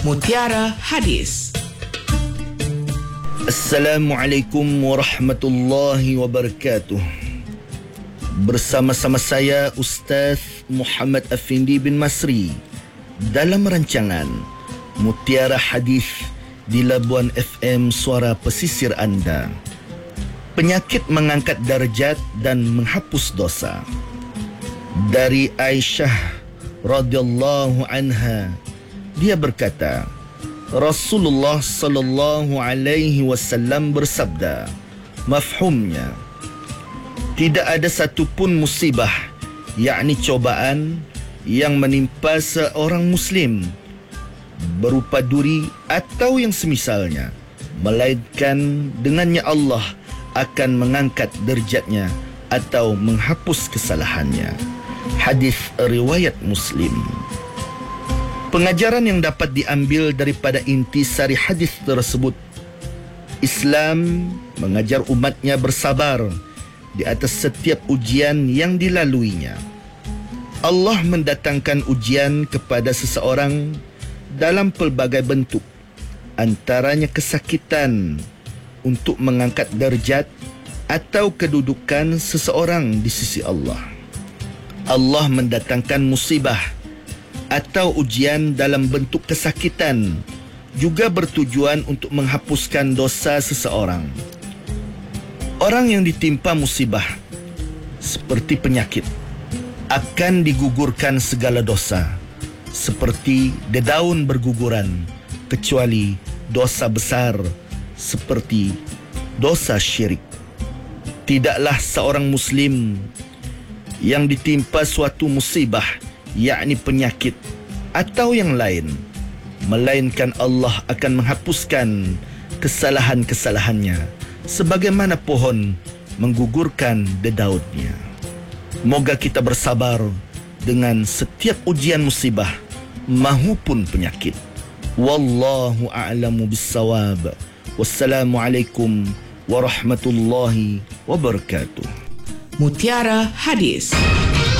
Mutiara Hadis. Assalamualaikum warahmatullahi wabarakatuh. Bersama-sama saya Ustaz Muhammad Afindi bin Masri dalam rancangan Mutiara Hadis di Labuan FM Suara Pesisir Anda. Penyakit mengangkat darjat dan menghapus dosa. Dari Aisyah radhiyallahu anha, dia berkata, Rasulullah sallallahu alaihi wasallam bersabda, mafhumnya, tidak ada satu pun musibah, yakni cobaan yang menimpa seorang muslim berupa duri atau yang semisalnya, melainkan dengannya Allah akan mengangkat derajatnya atau menghapus kesalahannya. Hadis riwayat Muslim. Pengajaran yang dapat diambil daripada intisari hadis tersebut, Islam mengajar umatnya bersabar di atas setiap ujian yang dilaluinya. Allah mendatangkan ujian kepada seseorang dalam pelbagai bentuk, antaranya kesakitan untuk mengangkat darjat atau kedudukan seseorang di sisi Allah. Allah mendatangkan musibah atau ujian dalam bentuk kesakitan juga bertujuan untuk menghapuskan dosa seseorang. Orang yang ditimpa musibah seperti penyakit akan digugurkan segala dosa, seperti dedaun berguguran, kecuali dosa besar seperti dosa syirik. Tidaklah seorang muslim yang ditimpa suatu musibah, yakni penyakit atau yang lain, melainkan Allah akan menghapuskan kesalahan-kesalahannya sebagaimana pohon menggugurkan dedaunnya. Moga kita bersabar dengan setiap ujian musibah mahupun penyakit. Wallahu a'lamu bissawab. Wassalamualaikum warahmatullahi wabarakatuh. Mutiara Hadis.